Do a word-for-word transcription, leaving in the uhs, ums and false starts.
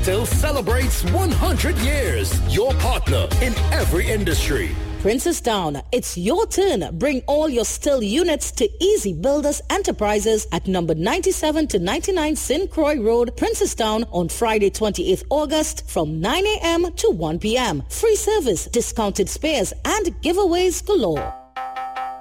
Still celebrates one hundred years. Your partner in every industry. Princesstown, it's your turn. Bring all your Still units to Easy Builders Enterprises at number ninety-seven to ninety-nine Saint Croix Road, Princesstown on Friday, twenty-eighth August from nine a.m. to one p.m. Free service, discounted spares, and giveaways galore.